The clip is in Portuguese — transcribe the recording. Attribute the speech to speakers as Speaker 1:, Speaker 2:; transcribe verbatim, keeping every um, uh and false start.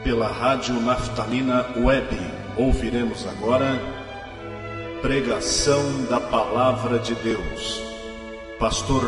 Speaker 1: Pela Rádio Naftalina Web, ouviremos agora Pregação da Palavra de Deus. Pastor